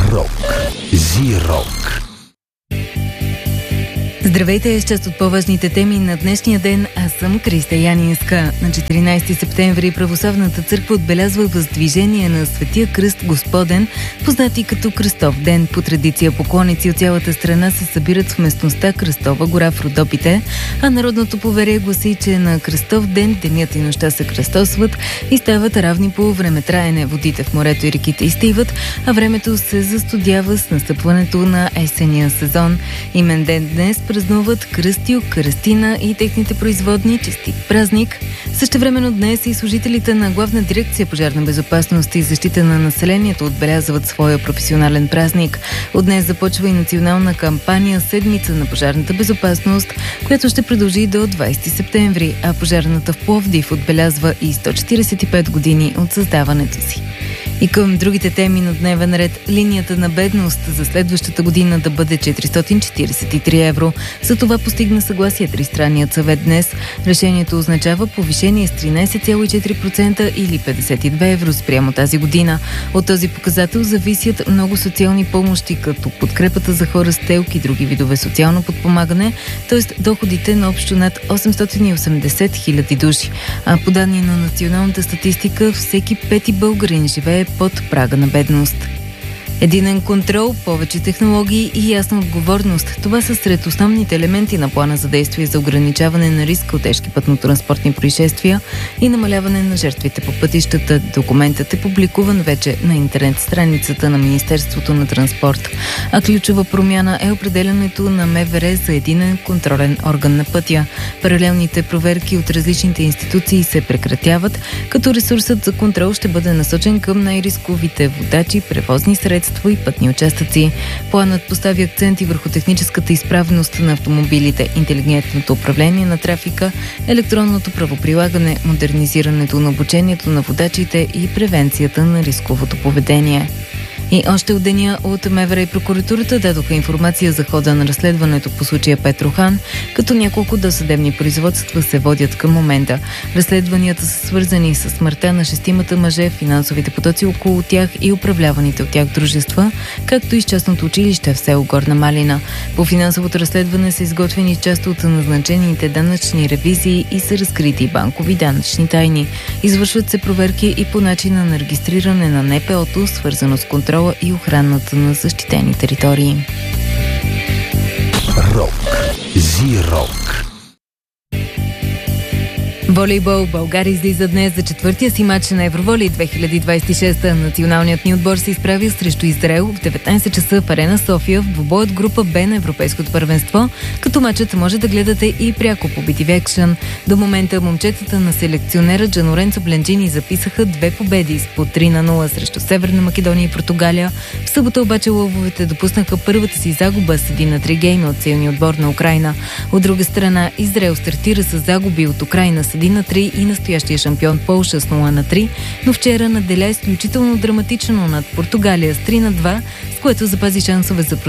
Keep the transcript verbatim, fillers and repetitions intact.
Рок. Зи-рок. Здравейте, с част от по-важните теми на днешния ден. Аз съм Криста Янинска. На четиринайсети септември Православната църква отбелязва въздвижение на Светия кръст Господен, познати като Кръстов ден. По традиция поклонници от цялата страна се събират в местността Кръстова гора в Родопите, а народното поверие гласи, че на Кръстов ден денят и нощта се кръстосват и стават равни по времетраене. Водите в морето и реките изтиват, а времето се застудява с настъпването на есения сезон. Имен ден днес празнуват Кръстю, Кръстина и техните производни. Честит празник! Същевременно днес и служителите на Главна дирекция пожарна безопасност и защита на населението отбелязват своя професионален празник. От днес започва и национална кампания Седмица на пожарната безопасност, която ще продължи до двайсети септември, а пожарната в Пловдив отбелязва и сто четирийсет и пет години от създаването си. И към другите теми на дневен ред, линията на бедност за следващата година да бъде четиристотин четирийсет и три евро. За това постигна съгласие Тристранният съвет днес. Решението означава повишение с тринайсет цяло и четири процента или петдесет и две евро спрямо тази година. От този показател зависят много социални помощи, като подкрепата за хора с телки и други видове социално подпомагане, т.е. доходите на общо над осемстотин и осемдесет хиляди души. А по данни на националната статистика, всеки пети българин живее под прага на бедност. Единен контрол, повече технологии и ясна отговорност. Това са сред основните елементи на плана за действие за ограничаване на риска от тежки пътно-транспортни происшествия и намаляване на жертвите по пътищата. Документът е публикуван вече на интернет страницата на Министерството на транспорт. А ключова промяна е определянето на МВР за единен контролен орган на пътя. Паралелните проверки от различните институции се прекратяват, като ресурсът за контрол ще бъде насочен към най-рисковите водачи, превозни средства и пътни участъци. Планът постави акценти върху техническата изправност на автомобилите, интелигентното управление на трафика, електронното правоприлагане, модернизирането на обучението на водачите и превенцията на рисковото поведение. И още от деня от МВР и прокуратурата дадоха информация за хода на разследването по случая Петрохан, като няколко досъдебни производства се водят към момента. Разследванията са свързани с смъртта на шестимата мъже, финансовите потоци около тях и управляваните от тях дружества, както и с частното училище в село Горна Малина. По финансовото разследване са изготвени част от назначените данъчни ревизии и са разкрити банкови данъчни тайни. Извършват се проверки и по начина на регистриране на Н П О-то, свързано с контрол и охраната на защитени територии. Рок. Зи-рок. Волейбол. България излиза днес за четвъртия си матч на Евроволей две хиляди двайсет и шеста. Националният ни отбор се изправи срещу Израел в деветнайсет часа в Арена София в двубой от група Б на Европейското първенство, като матчът може да гледате и пряко по Би Ти Ви Екшън. До момента момчетата на селекционера Джаноренцо Бленджини записаха две победи с по три на нула срещу Северна Македония и Португалия. В събота обаче лъвовете допуснаха първата си загуба с един на три гейми от силния отбор на Украйна. От друга страна, Израел стартира с загуби от Украйна с един на три и настоящия шампион Полша с нула на три, но вчера наделя изключително драматично над Португалия с три на два, с което запази шансове за